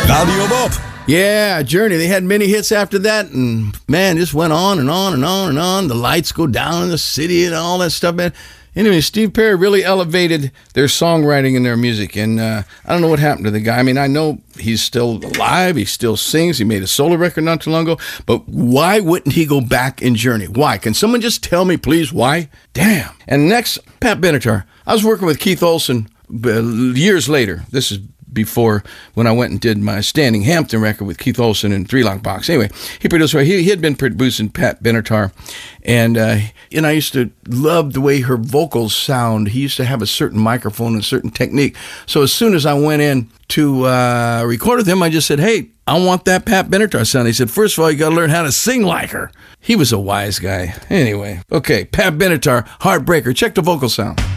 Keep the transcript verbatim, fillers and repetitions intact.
Radio Bob. Yeah, Journey. They had many hits after that, and man, just went on and on and on and on. The lights go down in the city and all that stuff, man. Anyway, Steve Perry really elevated their songwriting and their music, and uh, I don't know what happened to the guy. I mean, I know he's still alive, he still sings, he made a solo record not too long ago, but why wouldn't he go back in Journey? Why? Can someone just tell me, please, why? Damn. And next, Pat Benatar. I was working with Keith Olsen uh, years later. This is before when I went and did my Standing Hampton record with Keith Olsen and Three Lock Box. Anyway, he produced, he, he had been producing Pat Benatar, and uh, and I used to love the way her vocals sound. He used to have a certain microphone and a certain technique. So as soon as I went in to uh, record with him, I just said, hey, I want that Pat Benatar sound. He said, first of all, you got to learn how to sing like her. He was a wise guy. Anyway, okay, Pat Benatar, Heartbreaker. Check the vocal sound.